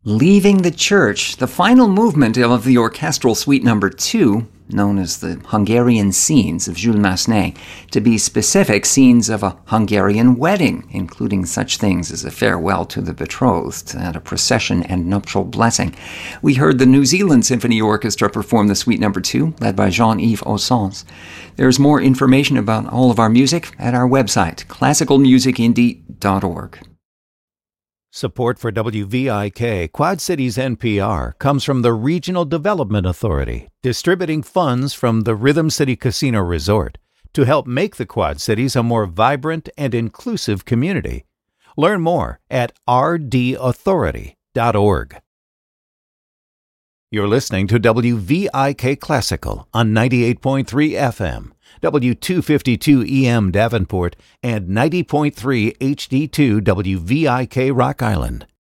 Leaving the Church, the final movement of the orchestral suite number 2, known as the Hungarian Scenes of Jules Massenet, to be specific, scenes of a Hungarian wedding, including such things as a farewell to the betrothed and a procession and nuptial blessing. We heard the New Zealand Symphony Orchestra perform the suite number 2, led by Jean-Yves Ossens. There's more information about all of our music at our website, classicalmusicindie.org. Support for WVIK Quad Cities NPR comes from the Regional Development Authority, distributing funds from the Rhythm City Casino Resort to help make the Quad Cities a more vibrant and inclusive community. Learn more at rdauthority.org. You're listening to WVIK Classical on 98.3 FM, W252 EM Davenport, and 90.3 HD2 WVIK Rock Island.